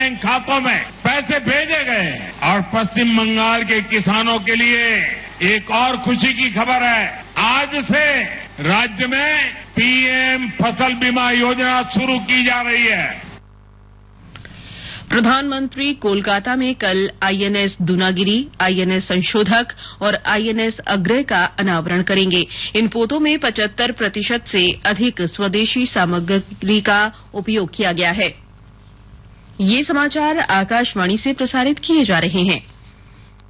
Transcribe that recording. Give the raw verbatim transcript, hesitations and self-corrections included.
Bank खातों में पैसे भेजे गए और पश्चिम बंगाल के किसानों के लिए एक और खुशी की खबर है। आज से राज्य में पीएम फसल बीमा योजना शुरू की जा रही है। प्रधानमंत्री कोलकाता में कल आईएनएस दूनागिरी, आईएनएस संशोधक और आईएनएस अग्रय का अनावरण करेंगे। इन पोतों में पचहत्तर प्रतिशत से अधिक स्वदेशी सामग्री का उपयोग किया गया है। ये समाचार आकाशवाणी से प्रसारित किए जा रहे हैं।